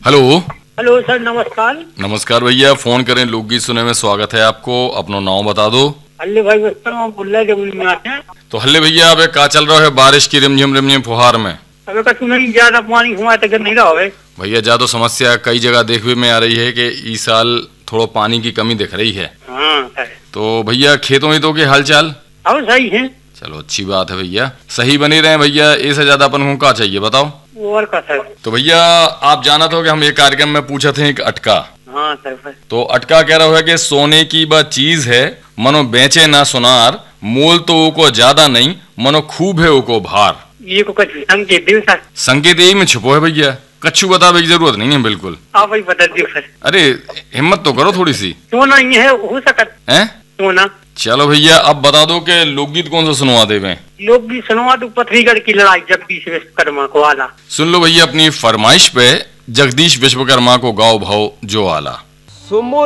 Hello. Hello sir, नमस्कार। नमस्कार भैया, फोन करें लोकगीत सुने में स्वागत है आपको। अपना नाम बता दो। हल्ले भाई बोल रहे जमुई में आते हैं। तो हल्ले भैया अब का चल रहा है बारिश की रिमझिम फुहार में? अबे कछु नहीं, ज्यादा पानी हुआ तक नहीं रहा है भैया। ज्यादा समस्या कई जगह देखने में आ रही है कि इस साल थोड़ा पानी की कमी दिख रही है। हाँ सर। तो भैया खेतों के हालचाल? अब सही है। चलो अच्छी बात है भैया, सही बने रहे भैया। इससे ज्यादा अपन को क्या चाहिए बताओ। और का सर। तो भैया आप जाना तो कि हम एक कार्यक्रम में पूछे थे एक अटका। हाँ सर। तो अटका कह रहा है कि सोने की वह चीज है मनो बेचे ना सुनार, मोल तो उको ज्यादा नहीं मनो खूब है उको भार। ये को कुछ संकेत दे सर। संकेत यही में छुपो है भैया, कच्छू बतावे की जरूरत नहीं है बिल्कुल। आप वही बता दियो सर। अरे हिम्मत तो करो थोड़ी सी। सोना ये है हो सकत हैं? सोना। चलो भैया अब बता दो कि लोकगीत कौन सा सुनवा देवे। लोग भी सुनवा दो पथरीगढ़ की लड़ाई जगदीश विश्वकर्मा को आला। सुन लो भैया अपनी फरमाइश पे जगदीश विश्वकर्मा को गाओ भाव जो आला। सुमो